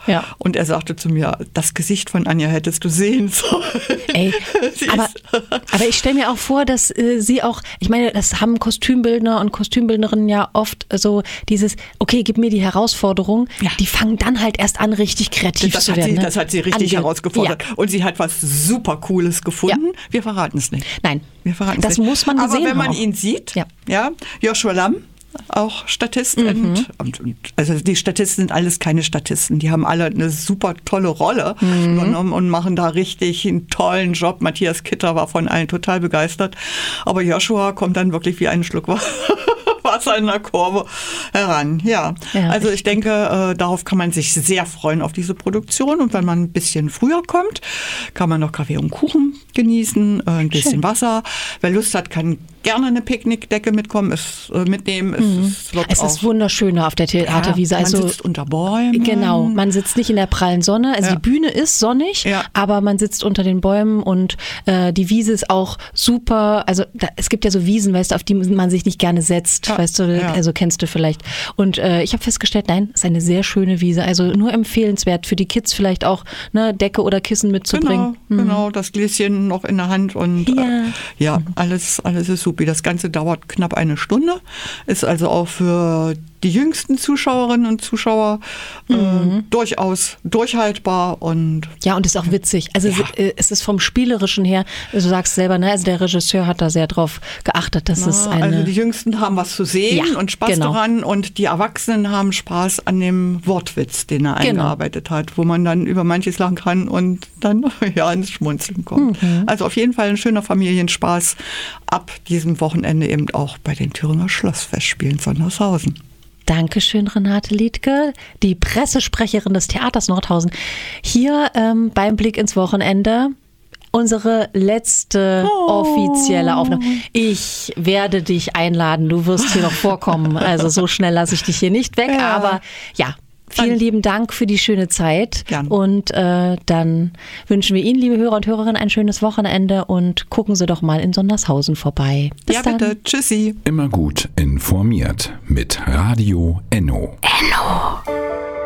Ja. Und er sagte zu mir, das Gesicht von Anja hättest du sehen sollen. Ey, aber ich stelle mir auch vor, dass sie auch, ich meine, das haben Kostümbildner und Kostümbildnerinnen ja oft so dieses, okay, gib mir die Herausforderung, die fangen dann halt erst an, richtig kreativ zu werden. Das hat sie richtig herausgefordert. Ja. Und sie hat was super Cooles gefunden. Ja. Wir verraten es nicht. Nein, wir verraten es nicht. Das muss man gesehen haben. Aber wenn man ihn sieht, Joshua Lamm, auch Statist. Und also die Statisten sind alles keine Statisten. Die haben alle eine super tolle Rolle übernommen und machen da richtig einen tollen Job. Matthias Kitter war von allen total begeistert. Aber Joshua kommt dann wirklich wie ein Schluck Wasser in der Kurve heran. Ja, also ich denke, darauf kann man sich sehr freuen, auf diese Produktion. Und wenn man ein bisschen früher kommt, kann man noch Kaffee und Kuchen genießen, ein bisschen Wasser. Wer Lust hat, kann gerne eine Picknickdecke mitnehmen. Es ist wunderschöner auf der Theaterwiese. Man sitzt unter Bäumen. Genau, man sitzt nicht in der prallen Sonne. Also die Bühne ist sonnig, aber man sitzt unter den Bäumen und die Wiese ist auch super. Also es gibt ja so Wiesen, weißt du, auf die man sich nicht gerne setzt. Weißt du, also kennst du vielleicht. Und ich habe festgestellt, nein, es ist eine sehr schöne Wiese. Also nur empfehlenswert für die Kids vielleicht auch, ne, Decke oder Kissen mitzubringen. Genau, das Gläschen noch in der Hand und alles ist super. Das Ganze dauert knapp eine Stunde, ist also auch für die jüngsten Zuschauerinnen und Zuschauer durchaus durchhaltbar. Und ist auch witzig. Also es ist vom Spielerischen her, du sagst selber, ne, also der Regisseur hat da sehr drauf geachtet, dass es also die Jüngsten haben was zu sehen und Spaß daran und die Erwachsenen haben Spaß an dem Wortwitz, den er eingearbeitet hat, wo man dann über manches lachen kann und dann ins Schmunzeln kommt. Also auf jeden Fall ein schöner Familienspaß ab diesem Wochenende eben auch bei den Thüringer Schlossfestspielen Sondershausen. Dankeschön, Renate Liedtke, die Pressesprecherin des Theaters Nordhausen. Hier beim Blick ins Wochenende unsere letzte offizielle Aufnahme. Ich werde dich einladen, du wirst hier noch vorkommen. Also so schnell lasse ich dich hier nicht weg, aber vielen lieben Dank für die schöne Zeit. Gerne. Und dann wünschen wir Ihnen, liebe Hörer und Hörerinnen, ein schönes Wochenende und gucken Sie doch mal in Sondershausen vorbei. Bis dann. Bitte. Tschüssi. Immer gut informiert mit Radio Enno.